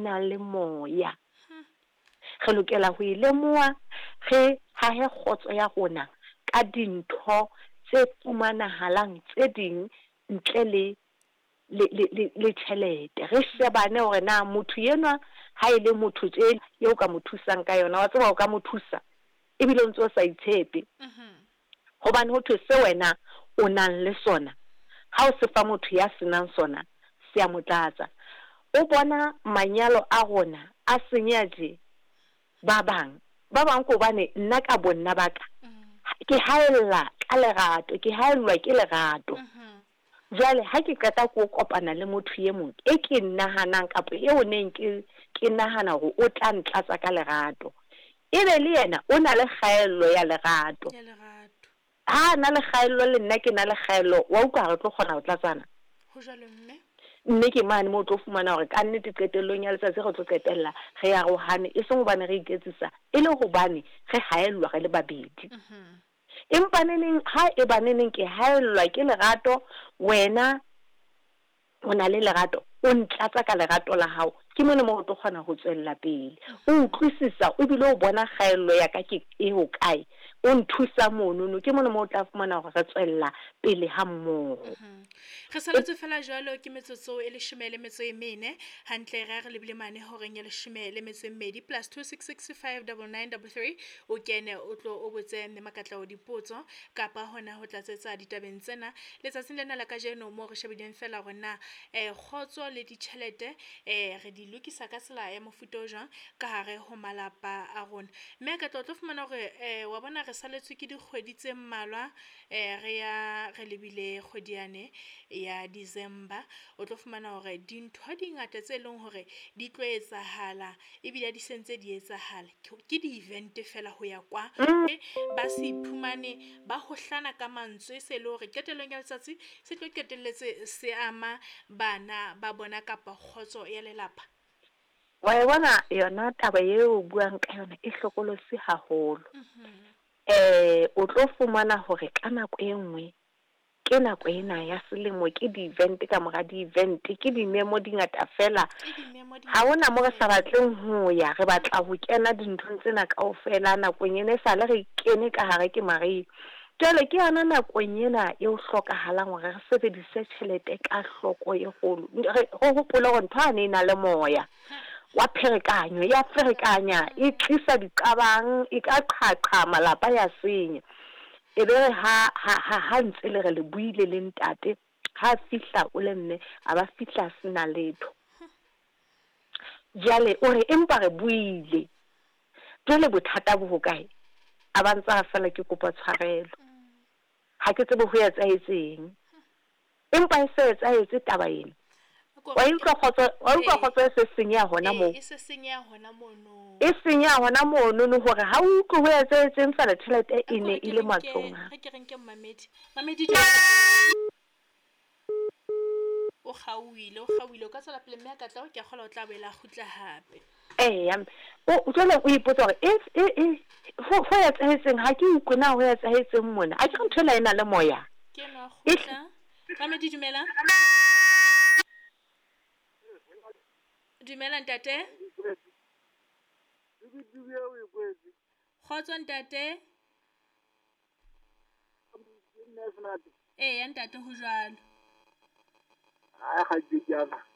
na le moya re lokela ho ilemoa re ha he khotso ya rona ka dintho tse fumanahalang tse ding ntle le tjhelete re shebane hore na motho yenwa ha ile motho tse eo ka mo thusang ka yona wa tseba o ka mo thusa ebile o ntse o sa itshepe hobane ho thwe se wena o nang le sona ha o se fa motho ya senang sona se a motlatsa o bona manyalo a rona a senyaje ba bang ko bane nna ka bonna baka ke haella ka lerato ke haellwa ke lerato jale ha ke qeta go kopana le motho ye mong e ke nnahanang kapo eo neng ke nahana hore o tla ntlatsa ka lerato ebe le yena o na le kgaello ya lerato ha na le kgaello le nna ke na le kgaello wa utlwa re tlo kgona ho tlatsana ho jalo mme ke mane mo tlo fumana hore ka nnete qetellong ya letsatsi re tlo qetella re ya rohane e seng hobane re iketsisa e le hobane re haellwa re le babedi empa neneng ha e ba neneng ke haellwa ke lerato wena o na le lerato o ntlatsa ka lerato la hao ke mone mo o tlo kgona ho tswella pele o utlwisisa o bile o bona kgaello ya ka ke e ho kae o nthusa monono ke mone mo o tla fumana hore re tswella pele ha mmoho re saletse fela jalo ke metsotso e 14 hantle re lebile mane horeng ya 12 plus 26659933 o kene o tlo o botse ne makatla o dipotso kapa hona ho tlatsetsa ditabeng tsena letsatsing lena la kajeno mo re shebileng fela rona khotso le ditjhelete re di lokisa ka tsela ya mofuta o jang ka hare ho malapa a rona mme ka tlo fumana hore wa bona re saletswe ke dikgwedi tse mmalwa re lebile kgwediane ya December o tlo fumana hore dintho dingata tse leng hore di tlo etsahala ebile di sentse di etsahala ke di event fela ho ya kwa ba se iphumane ba hohlana ka mantswe se le hore qetellong ya letsatsi se tlo qetelletse se ama bana ba bona kapa khotso ya lelapa wa bona yona taba eo buang ka yona e hlokolose haholo o tlo fumana hore ka nako e nngwe ke nako ena ya selemo ke di-event ka mora di-event ke di-memo dingata fela ha ona mo re sa batleng ho ya re batla ho kena dinthong tsena kaofela nakong ena sa le re kene ka hare ke mari jale ke yana nakong ena e o hlokahalang hore re sebedise tjhelete ka hloko e kgolo re hopole hore ntho ane ena le moya wa pherekanyo ya ferekanya e tlisa diqabang e ka qhaqha malapa ya senya ebe ha ntse le re le buile le ntate ha fihla o le mme a ba fihla sena letho jale o re empa re buile jale bothata bo hokae a ba ntse a fela ke kopa tshwarelo ha ke tsebe ho etsahetseng empa e se etsahetse taba ena wa utlwa khotso se senya hona moo e se senya hona mono e senya hona mono no hore ha o utlwe ho etsahetseng fela tjhelete e ne ile matlong ha ke renke mamedi o khawile o ka tsela pele mme ka tla ke kgola o tla boela khutla hape o tsela o ipotsa hore ho etsahetseng ha ke utlwe na ho etsahetseng mona a ke re nthola ena le moya ke no khutla mamedi dumela ntate khotso ntate ya ntate ho jwalo